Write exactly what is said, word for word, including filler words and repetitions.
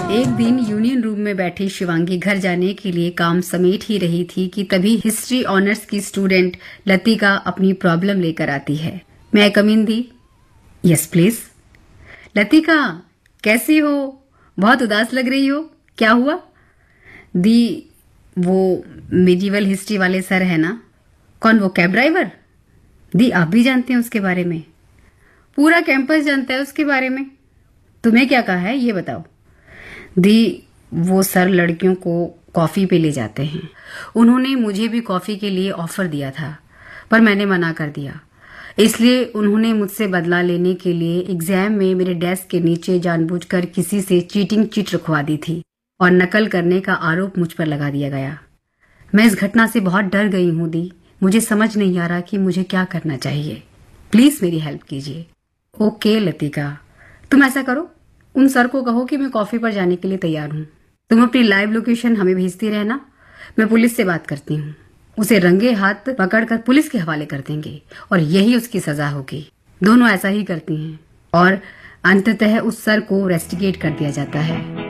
एक दिन union room में बैठी शिवांगी घर जाने के लिए काम समेट ही रही थी कि तभी हिस्ट्री ऑनर्स की स्टूडेंट लतिका अपनी प्रॉब्लम लेकर आती है। मैं कम इन दी? Yes please. लतिका कैसी हो? बहुत उदास लग रही हो, क्या हुआ? दी, वो मिडिवल हिस्ट्री वाले सर है ना? कौन, वो कैब ड्राइवर? दी, आप भी जानते हैं उसके बारे में? पूरा कैंपस जानता है उसके बारे में। तुम्हें क्या कहा है ये बताओ। दी, वो सर लड़कियों को कॉफी पे ले जाते हैं। उन्होंने मुझे भी कॉफी के लिए ऑफर दिया था, पर मैंने मना कर दिया। इसलिए उन्होंने मुझसे बदला लेने के लिए एग्जाम में मेरे डेस्क के नीचे जानबूझकर किसी से चीटिंग चिट रखवा दी थी और नकल करने का आरोप मुझ पर लगा दिया गया। मैं इस घटना से बहुत डर गई हूँ दी। मुझे समझ नहीं आ रहा कि मुझे क्या करना चाहिए। प्लीज मेरी हेल्प कीजिए। ओके लतिका, तुम ऐसा करो, उन सर को कहो कि मैं कॉफी पर जाने के लिए तैयार हूँ। तुम अपनी लाइव लोकेशन हमें भेजती रहना। मैं पुलिस से बात करती हूँ। उसे रंगे हाथ पकड़कर पुलिस के हवाले कर देंगे और यही उसकी सजा होगी। दोनों ऐसा ही करती हैं और अंततः उस सर को रेस्टिकेट कर दिया जाता है।